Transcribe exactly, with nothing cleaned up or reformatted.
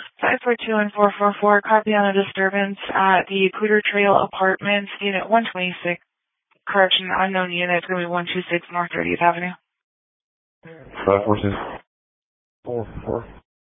five four two and four four four, copy on a disturbance at the Cooter Trail Apartments, Unit one twenty-six. Correction, unknown unit. It's going to be one two six North thirtieth Avenue. five four two. four four.